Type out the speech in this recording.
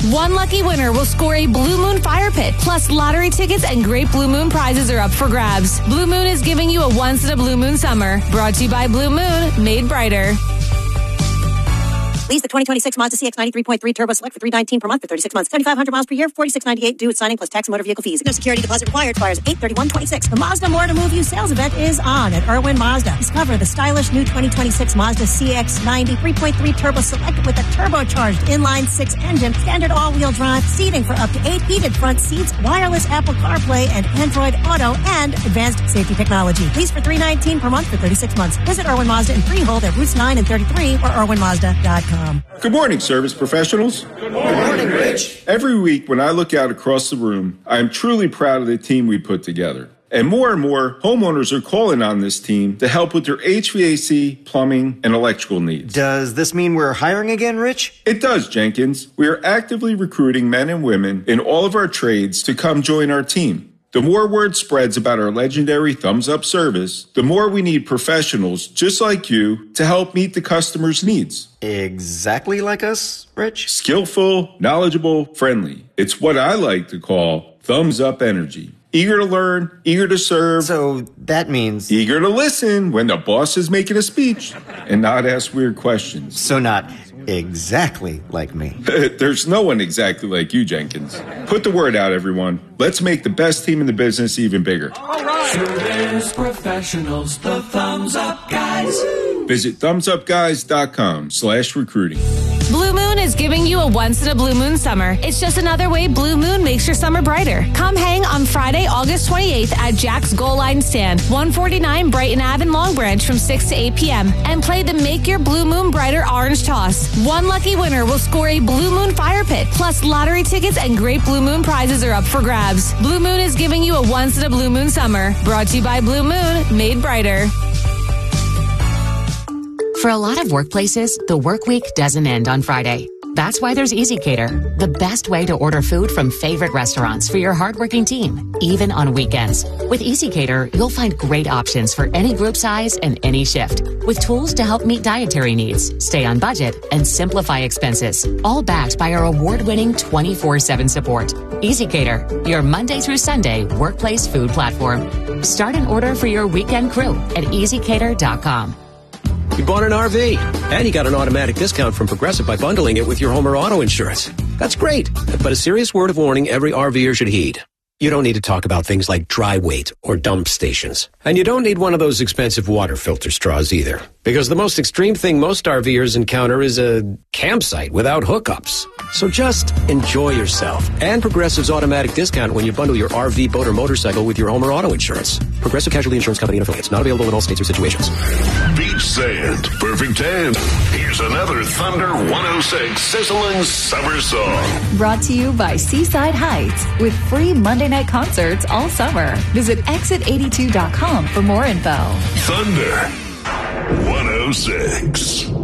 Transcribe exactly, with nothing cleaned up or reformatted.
One lucky winner will score a Blue Moon fire pit. Plus, lottery tickets and great Blue Moon prizes are up for grabs. Blue Moon is giving you a once-in-a-blue moon summer. Brought to you by Blue Moon, made brighter. Lease the twenty twenty-six Mazda C X ninety-three point three Turbo Select for three hundred nineteen dollars per month for thirty-six months. seventy-five hundred miles per year, forty-six ninety-eight due at signing plus tax and motor vehicle fees. No security deposit required. Expires eight thirty-one twenty-six. The Mazda More to Move You sales event is on at Irwin Mazda. Discover the stylish new twenty twenty-six Mazda C X ninety three point three Turbo Select with a turbocharged inline six engine, standard all-wheel drive, seating for up to eight, heated front seats, wireless Apple CarPlay and Android Auto, and advanced safety technology. Lease for three hundred nineteen dollars per month for thirty-six months. Visit Irwin Mazda in Freehold at Routes nine and thirty-three or irwin mazda dot com. Good morning, service professionals. Good morning, Rich. Every week when I look out across the room, I am truly proud of the team we put together. And more and more homeowners are calling on this team to help with their H V A C, plumbing, and electrical needs. Does this mean we're hiring again, Rich? It does, Jenkins. We are actively recruiting men and women in all of our trades to come join our team. The more word spreads about our legendary Thumbs Up service, the more we need professionals just like you to help meet the customer's needs. Exactly like us, Rich? Skillful, knowledgeable, friendly. It's what I like to call Thumbs Up energy. Eager to learn, eager to serve. So that means... Eager to listen when the boss is making a speech and not ask weird questions. So not exactly like me. There's no one exactly like you, Jenkins. Put the word out, everyone. Let's make the best team in the business even bigger. All right. Service professionals, the Thumbs Up Guys. Visit thumbs up guys dot com slash recruiting. Blue Moon is giving you a once-in-a-blue moon summer. It's just another way Blue Moon makes your summer brighter. Come hang on Friday, August twenty-eighth at Jack's Goal Line Stand, one forty-nine Brighton Ave in Long Branch from six to eight p.m. and play the Make Your Blue Moon Brighter Orange Toss. One lucky winner will score a Blue Moon fire pit. Plus, lottery tickets and great Blue Moon prizes are up for grabs. Blue Moon is giving you a once-in-a-blue moon summer. Brought to you by Blue Moon, made brighter. For a lot of workplaces, the work week doesn't end on Friday. That's why there's EasyCater, the best way to order food from favorite restaurants for your hardworking team, even on weekends. With EasyCater, you'll find great options for any group size and any shift, with tools to help meet dietary needs, stay on budget, and simplify expenses, all backed by our award-winning twenty-four seven support. EasyCater, your Monday through Sunday workplace food platform. Start an order for your weekend crew at easy cater dot com. You bought an R V, and you got an automatic discount from Progressive by bundling it with your home or auto insurance. That's great, but a serious word of warning every RVer should heed. You don't need to talk about things like dry weight or dump stations. And you don't need one of those expensive water filter straws either. Because the most extreme thing most RVers encounter is a campsite without hookups. So just enjoy yourself. And Progressive's automatic discount when you bundle your R V, boat, or motorcycle with your home or auto insurance. Progressive Casualty Insurance Company and affiliates. Not available in all states or situations. Beach sand, perfect tan. Here's another Thunder one oh six sizzling summer song. Brought to you by Seaside Heights with free Monday night concerts all summer. Visit exit eighty-two dot com for more info. Thunder one oh six.